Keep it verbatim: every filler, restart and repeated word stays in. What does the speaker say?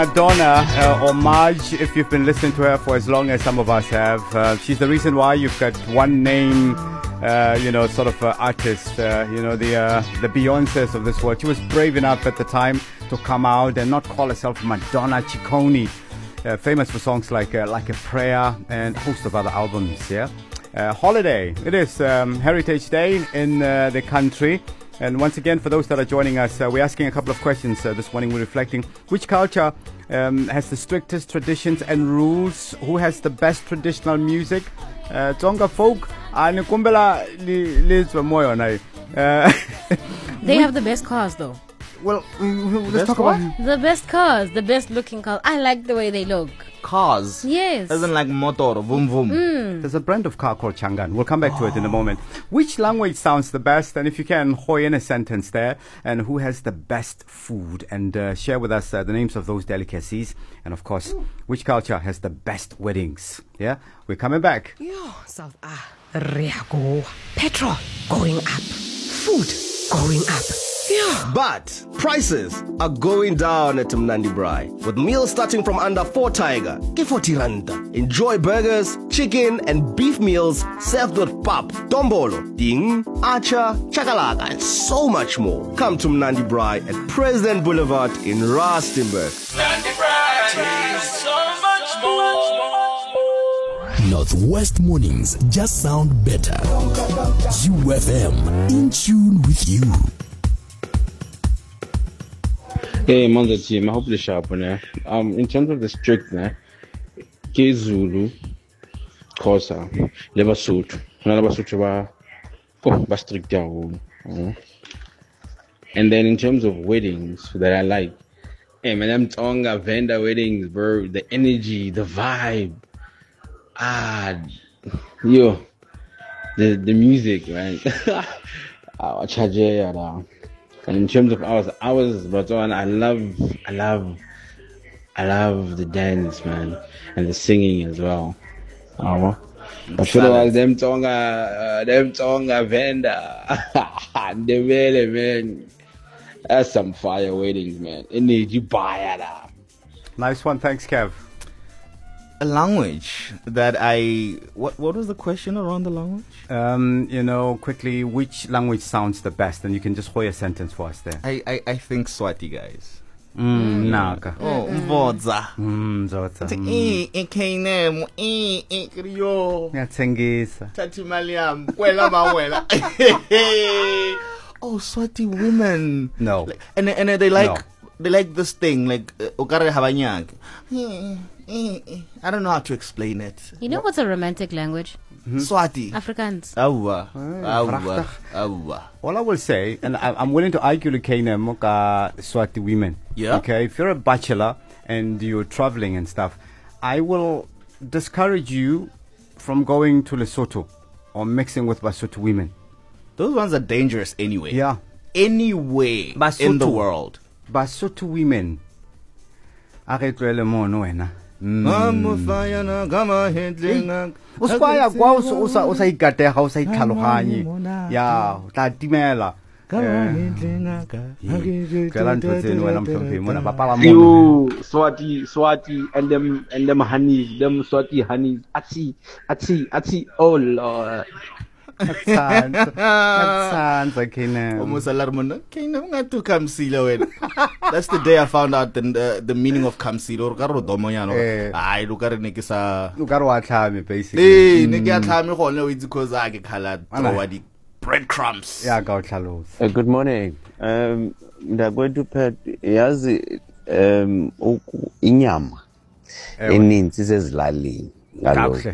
Madonna, uh, homage, if you've been listening to her for as long as some of us have. Uh, she's the reason why you've got one name, uh, you know, sort of uh, artist, uh, you know, the uh, the Beyoncés of this world. She was brave enough at the time to come out and not call herself Madonna Ciccone. Uh, famous for songs like uh, Like a Prayer and a host of other albums, yeah. Uh, holiday, it is um, Heritage Day in uh, the country. And once again, for those that are joining us, uh, we're asking a couple of questions uh, this morning. We're reflecting which culture um, has the strictest traditions and rules, who has the best traditional music. Uh, Tsonga folk, ani kumbela lizwe moyo na. They have the best cars though. Well, let's talk about the best cars, the best looking cars. I like the way they look. Cars? Yes. As in like motor, boom, boom. Mm. There's a brand of car called Changan. We'll come back to it in a moment. Which language sounds the best? And if you can, hoy in a sentence there. And who has the best food? And uh, share with us uh, the names of those delicacies. And of course, which culture has the best weddings? Yeah, we're coming back. Yo, South Ah, Riago. Petrol going up. Food going up. Yeah. But prices are going down at Mnandi Braai. With meals starting from under four tiger, ke forty randa. Enjoy burgers, chicken and beef meals served with pap, dombolo, ding, acha, chakalaka and so much more. Come to Mnandi Braai at President Boulevard in Rustenburg. Mnandi Braai, so much more. Northwest mornings just sound better. U F M, in tune with you. Hey, Monza team, I hope they're sharp on Um, in terms of the strict, ne, ke Zulu, Xhosa, le Basotho. Hona le Basotho ba, oh, ba strict haholo. And then in terms of weddings that I like, hey man, I'm Tsonga Venda weddings, bro. The energy, the vibe, ah, yo, the the music, man. Ah, chaje ada. And in terms of hours, hours, but on, I love, I love, I love the dance, man, and the singing as well. Oh, I feel like them Tsonga, uh, them Tsonga Venda, the really, man. That's some fire weddings, man. It needs you buy it up. Nice one, thanks, Kev. A language that I what what was the question around the language? Um, you know, quickly, which language sounds the best? And you can just hoy a sentence for us there. I I, I think Swati, guys. Mm, Naka. Oh, Mvodza. Mm, Zotza. Eh, ekene, eh, eh, kriyo. Ngiyathengisa. Thathi imali yami, wela mawela. Oh, Swati women. No. Like, and and they like No. they like this thing like okare habanyang. I don't know how to explain it. You know what's a romantic language? Mm-hmm. Swati. Afrikaans. Awa. Awa. Awa. All I will say, and I, I'm willing to argue with Moka Swati women. Yeah. Okay, if you're a bachelor and you're traveling and stuff, I will discourage you from going to Lesotho or mixing with Basotho women. Those ones are dangerous anyway. Yeah. Anyway Basotho. in the world. Basotho women. Aretlele mono wena. Mamofayana gama hedlenga. Uspaya kwa usa usa ikatega usa itlhaloganye. Ya, tla timela. You Swati, Swati, and them and them honeys, them Swati honeys. Ati, ati, ati. Oh Lord. Sounds like almost a lot of money. That's the day I found out the the, the meaning of kamsilo. I look at it sa. Look at what time basically. Eh, nigga time me khona with because I get colored the breadcrumbs. Yeah, go chalos. Uh, good morning. Um, going to pet yazi um inyama eninzi sezilalini.